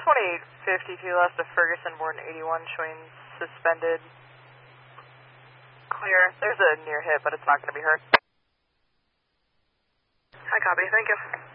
2852 left of Ferguson, born 81, showing suspended. Clear. There's a near hit, but it's not going to be hurt. I copy, thank you.